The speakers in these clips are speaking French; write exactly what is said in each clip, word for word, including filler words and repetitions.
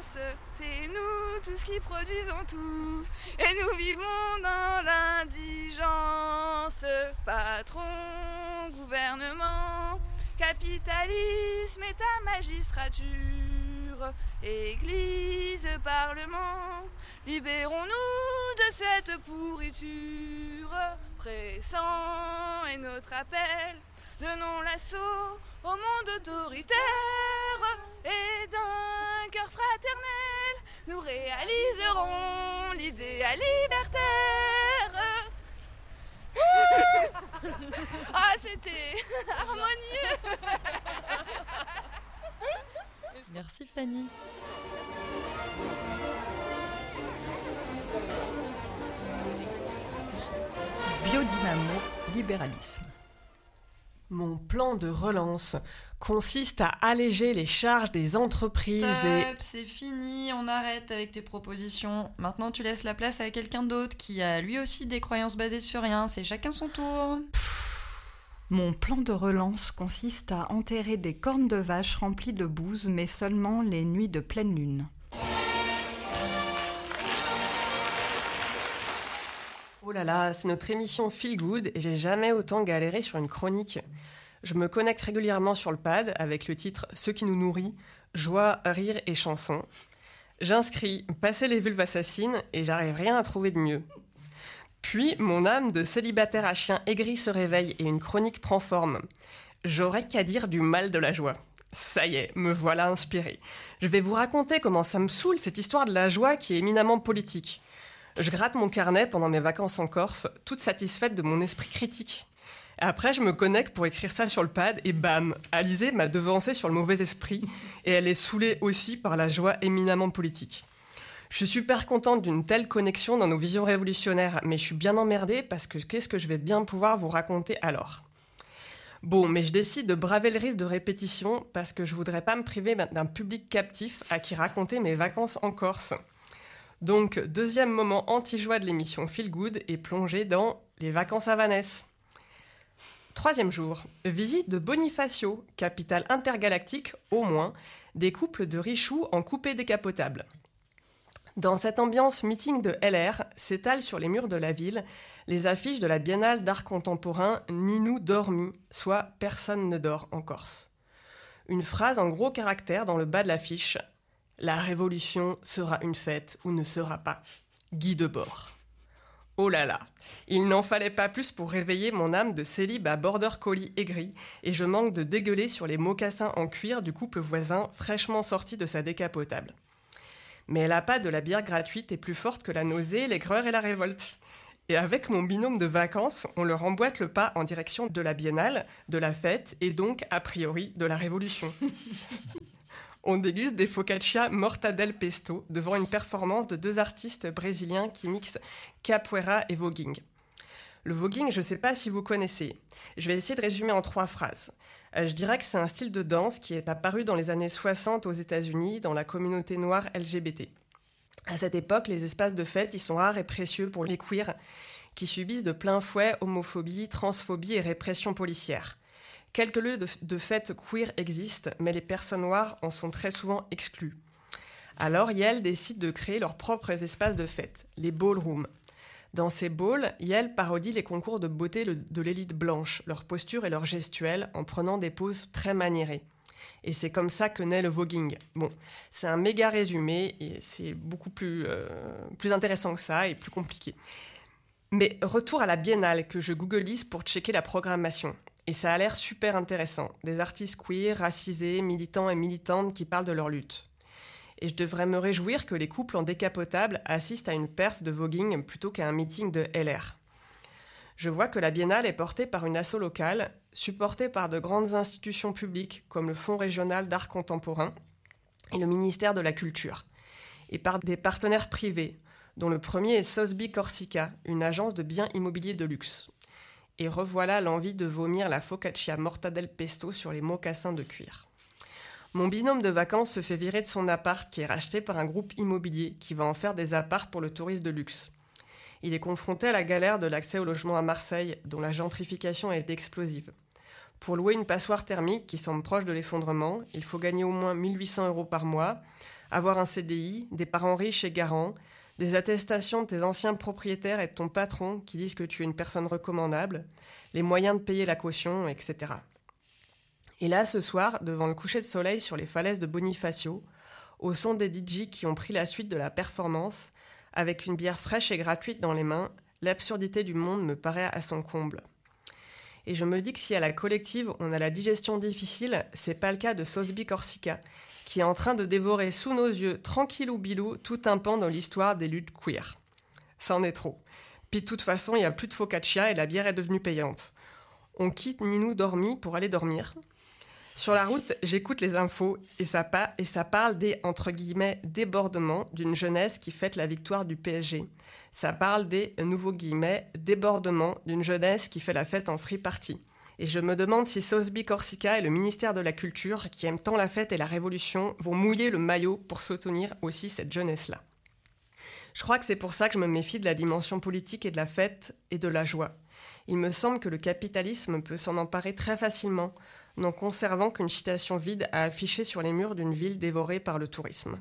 C'est nous tous qui produisons tout, et nous vivons dans l'indigence. Patron, gouvernement, capitalisme, État, magistrature, Église, Parlement, libérons-nous de cette pourriture. Pressant est notre appel, donnons l'assaut au monde autoritaire, et d'un cœur fraternel, nous réaliserons l'idéal libertaire. Ah, c'était harmonieux. Merci Fanny. Biodynamo, libéralisme. Mon plan de relance consiste à alléger les charges des entreprises et... Stop, c'est fini, on arrête avec tes propositions. Maintenant tu laisses la place à quelqu'un d'autre qui a lui aussi des croyances basées sur rien, c'est chacun son tour. Mon plan de relance consiste à enterrer des cornes de vache remplies de bouse, mais seulement les nuits de pleine lune. Oh là là, c'est notre émission Feel Good et j'ai jamais autant galéré sur une chronique. Je me connecte régulièrement sur le pad avec le titre « Ce qui nous nourrit », joie, rire et chansons. J'inscris « Passer les vulves assassines » et j'arrive rien à trouver de mieux. Puis, mon âme de célibataire à chien aigri se réveille et une chronique prend forme. J'aurais qu'à dire du mal de la joie. Ça y est, me voilà inspiré. Je vais vous raconter comment ça me saoule cette histoire de la joie qui est éminemment politique. Je gratte mon carnet pendant mes vacances en Corse, toute satisfaite de mon esprit critique. Après, je me connecte pour écrire ça sur le pad et bam, Alizée m'a devancé sur le mauvais esprit et elle est saoulée aussi par la joie éminemment politique. Je suis super contente d'une telle connexion dans nos visions révolutionnaires, mais je suis bien emmerdée parce que qu'est-ce que je vais bien pouvoir vous raconter alors ? Bon, mais je décide de braver le risque de répétition parce que je voudrais pas me priver d'un public captif à qui raconter mes vacances en Corse. Donc, deuxième moment anti-joie de l'émission Feel Good et plongée dans les vacances à Vanesse. Troisième jour, visite de Bonifacio, capitale intergalactique, au moins, des couples de richoux en coupé décapotable. Dans cette ambiance meeting de L R, s'étalent sur les murs de la ville les affiches de la Biennale d'art contemporain Ninou dormi, soit Personne ne dort en Corse. Une phrase en gros caractères dans le bas de l'affiche. La révolution sera une fête ou ne sera pas. Guy Debord. Oh là là, il n'en fallait pas plus pour réveiller mon âme de célib à border collie aigri et je manque de dégueuler sur les mocassins en cuir du couple voisin fraîchement sorti de sa décapotable. Mais la patte de la bière gratuite est plus forte que la nausée, l'aigreur et la révolte. Et avec mon binôme de vacances, on leur emboîte le pas en direction de la biennale, de la fête et donc, a priori, de la révolution. On déguste des focaccia mortadelle pesto devant une performance de deux artistes brésiliens qui mixent capoeira et voguing. Le voguing, je ne sais pas si vous connaissez. Je vais essayer de résumer en trois phrases. Euh, je dirais que c'est un style de danse qui est apparu dans les années soixante aux États-Unis dans la communauté noire L G B T. À cette époque, les espaces de fête y sont rares et précieux pour les queers qui subissent de plein fouet homophobie, transphobie et répression policière. Quelques lieux de, de fêtes queer existent, mais les personnes noires en sont très souvent exclues. Alors, Yale décide de créer leurs propres espaces de fête, les ballrooms. Dans ces balls, Yale parodie les concours de beauté de l'élite blanche, leur posture et leur gestuelle, en prenant des poses très maniérées. Et c'est comme ça que naît le voguing. Bon, c'est un méga résumé, et c'est beaucoup plus, euh, plus intéressant que ça, et plus compliqué. Mais retour à la biennale que je googleise pour checker la programmation. Et ça a l'air super intéressant. Des artistes queer, racisés, militants et militantes qui parlent de leur lutte. Et je devrais me réjouir que les couples en décapotable assistent à une perf de voguing plutôt qu'à un meeting de L R. Je vois que la biennale est portée par une asso locale, supportée par de grandes institutions publiques comme le Fonds régional d'art contemporain et le ministère de la Culture, et par des partenaires privés, dont le premier est Sotheby Corsica, une agence de biens immobiliers de luxe. Et revoilà l'envie de vomir la focaccia mortadelle pesto sur les mocassins de cuir. Mon binôme de vacances se fait virer de son appart qui est racheté par un groupe immobilier qui va en faire des apparts pour le tourisme de luxe. Il est confronté à la galère de l'accès au logement à Marseille, dont la gentrification est explosive. Pour louer une passoire thermique qui semble proche de l'effondrement, il faut gagner au moins mille huit cents euros par mois, avoir un C D I, des parents riches et garants, des attestations de tes anciens propriétaires et de ton patron qui disent que tu es une personne recommandable, les moyens de payer la caution, et cetera. Et là, ce soir, devant le coucher de soleil sur les falaises de Bonifacio, au son des D J qui ont pris la suite de la performance, avec une bière fraîche et gratuite dans les mains, l'absurdité du monde me paraît à son comble. Et je me dis que si à la collective on a la digestion difficile, c'est pas le cas de Sosby Corsica, qui est en train de dévorer sous nos yeux, tranquillou bilou, tout un pan dans l'histoire des luttes queer. Ça en est trop. Puis de toute façon, il n'y a plus de focaccia et la bière est devenue payante. On quitte Ninou dormi pour aller dormir. Sur la route, j'écoute les infos et ça, pa- et ça parle des, entre guillemets, débordements d'une jeunesse qui fête la victoire du P S G. Ça parle des, nouveaux guillemets, débordements d'une jeunesse qui fait la fête en free party. Et je me demande si Sosby Corsica et le ministère de la Culture, qui aiment tant la fête et la révolution, vont mouiller le maillot pour soutenir aussi cette jeunesse-là. Je crois que c'est pour ça que je me méfie de la dimension politique et de la fête et de la joie. Il me semble que le capitalisme peut s'en emparer très facilement, n'en conservant qu'une citation vide à afficher sur les murs d'une ville dévorée par le tourisme.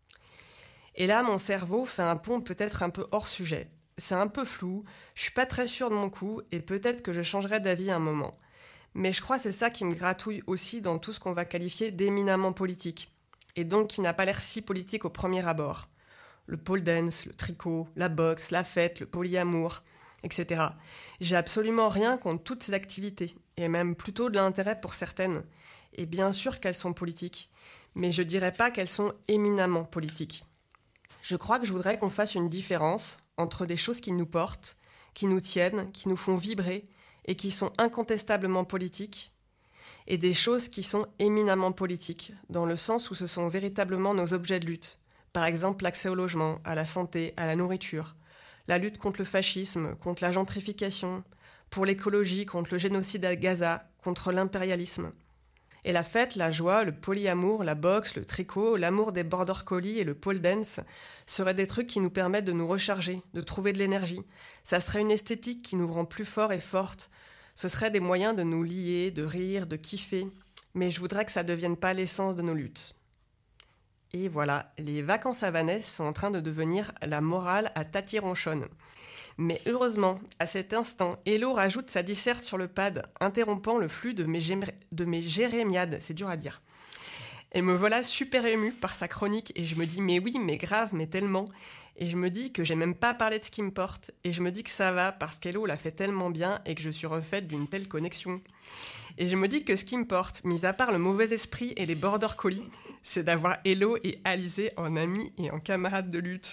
Et là, mon cerveau fait un pont peut-être un peu hors sujet. C'est un peu flou, je suis pas très sûre de mon coup et peut-être que je changerai d'avis un moment. Mais je crois que c'est ça qui me gratouille aussi dans tout ce qu'on va qualifier d'éminemment politique, et donc qui n'a pas l'air si politique au premier abord. Le pole dance, le tricot, la boxe, la fête, le polyamour, et cetera. J'ai absolument rien contre toutes ces activités, et même plutôt de l'intérêt pour certaines. Et bien sûr qu'elles sont politiques, mais je dirais pas qu'elles sont éminemment politiques. Je crois que je voudrais qu'on fasse une différence entre des choses qui nous portent, qui nous tiennent, qui nous font vibrer et qui sont incontestablement politiques, et des choses qui sont éminemment politiques, dans le sens où ce sont véritablement nos objets de lutte. Par exemple, l'accès au logement, à la santé, à la nourriture, la lutte contre le fascisme, contre la gentrification, pour l'écologie, contre le génocide à Gaza, contre l'impérialisme. Et la fête, la joie, le polyamour, la boxe, le tricot, l'amour des border collies et le pole dance seraient des trucs qui nous permettent de nous recharger, de trouver de l'énergie. Ça serait une esthétique qui nous rend plus forts et fortes. Ce serait des moyens de nous lier, de rire, de kiffer. Mais je voudrais que ça ne devienne pas l'essence de nos luttes. Et voilà, les vacances à Vanesse sont en train de devenir la morale à Tati Ronchonne. Mais heureusement, à cet instant, Hello rajoute sa disserte sur le pad, interrompant le flux de mes, gémr- de mes jérémiades, c'est dur à dire. Et me voilà super émue par sa chronique, et je me dis, mais oui, mais grave, mais tellement. Et je me dis que j'ai même pas parlé de ce qui me porte, et je me dis que ça va, parce qu'Hello l'a fait tellement bien, et que je suis refaite d'une telle connexion. Et je me dis que ce qui me porte, mis à part le mauvais esprit et les border collies, c'est d'avoir Hello et Alizé en amis et en camarades de lutte.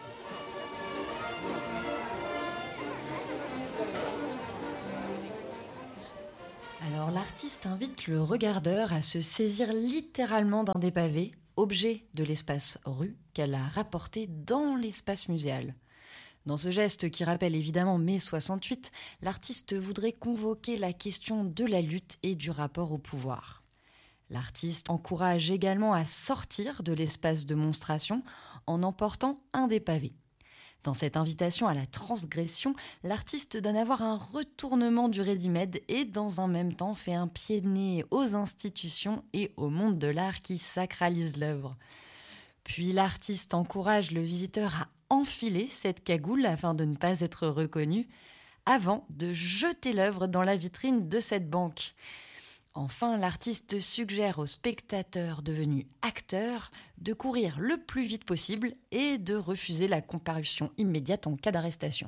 Alors l'artiste invite le regardeur à se saisir littéralement d'un des pavés, objet de l'espace rue, qu'elle a rapporté dans l'espace muséal. Dans ce geste qui rappelle évidemment mai soixante-huit, l'artiste voudrait convoquer la question de la lutte et du rapport au pouvoir. L'artiste encourage également à sortir de l'espace de monstration en emportant un des pavés. Dans cette invitation à la transgression, l'artiste donne à voir un retournement du ready-made et dans un même temps fait un pied de nez aux institutions et au monde de l'art qui sacralise l'œuvre. Puis l'artiste encourage le visiteur à enfiler cette cagoule afin de ne pas être reconnu, avant de jeter l'œuvre dans la vitrine de cette banque. Enfin, l'artiste suggère aux spectateurs devenus acteurs de courir le plus vite possible et de refuser la comparution immédiate en cas d'arrestation.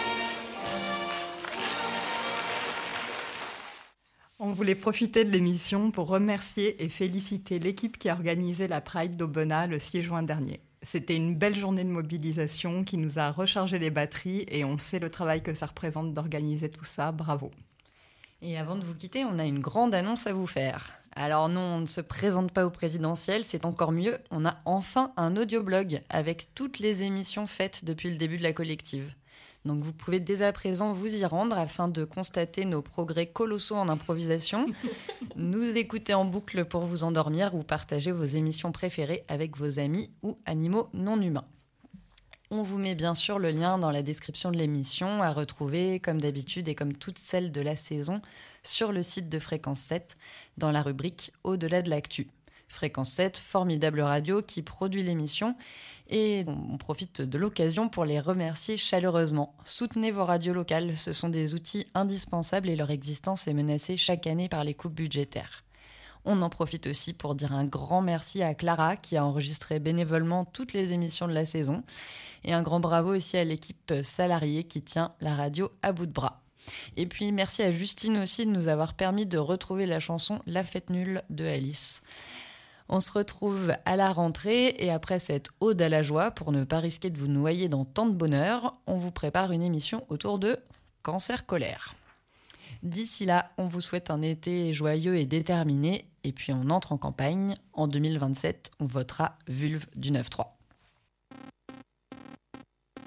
On voulait profiter de l'émission pour remercier et féliciter l'équipe qui a organisé la Pride d'Aubenas le six juin dernier. C'était une belle journée de mobilisation qui nous a rechargé les batteries et on sait le travail que ça représente d'organiser tout ça. Bravo. Et avant de vous quitter, on a une grande annonce à vous faire. Alors non, on ne se présente pas au présidentiel, c'est encore mieux. On a enfin un audioblog avec toutes les émissions faites depuis le début de la collective. Donc vous pouvez dès à présent vous y rendre afin de constater nos progrès colossaux en improvisation, nous écouter en boucle pour vous endormir ou partager vos émissions préférées avec vos amis ou animaux non humains. On vous met bien sûr le lien dans la description de l'émission à retrouver, comme d'habitude et comme toutes celles de la saison, sur le site de Fréquence sept, dans la rubrique « Au-delà de l'actu ». Fréquence sept, formidable radio qui produit l'émission. Et on profite de l'occasion pour les remercier chaleureusement. Soutenez vos radios locales, ce sont des outils indispensables et leur existence est menacée chaque année par les coupes budgétaires. On en profite aussi pour dire un grand merci à Clara qui a enregistré bénévolement toutes les émissions de la saison. Et un grand bravo aussi à l'équipe salariée qui tient la radio à bout de bras. Et puis merci à Justine aussi de nous avoir permis de retrouver la chanson La Fête Nulle de Alice. On se retrouve à la rentrée et après cette ode à la joie, pour ne pas risquer de vous noyer dans tant de bonheur, on vous prépare une émission autour de cancer-colère. D'ici là, on vous souhaite un été joyeux et déterminé. Et puis on entre en campagne. En deux mille vingt-sept, on votera Vulve du neuf trois.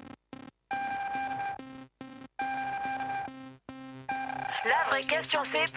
La vraie question c'est